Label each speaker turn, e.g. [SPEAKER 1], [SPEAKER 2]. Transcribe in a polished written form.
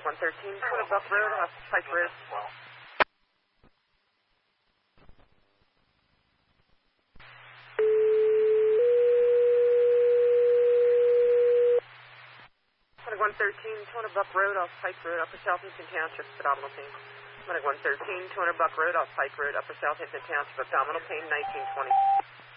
[SPEAKER 1] Medic 113, Twin Buck Road, off Pike Road. Medic 113, 200 Buck Road, off Pike Road, Upper Southampton Township, abdominal pain. Medic 113, 200 Buck Road, off Pike Road, Upper Southampton Township, abdominal pain, 1920.